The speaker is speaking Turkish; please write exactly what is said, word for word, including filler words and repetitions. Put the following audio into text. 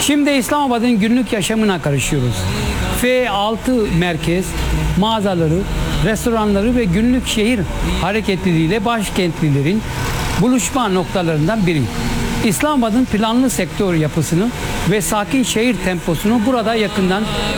Şimdi İslamabad'ın günlük yaşamına karışıyoruz. F altı merkez, mağazaları, restoranları ve günlük şehir hareketliliğiyle başkentlilerin buluşma noktalarından biri. İslamabad'ın planlı sektör yapısını ve sakin şehir temposunu burada yakından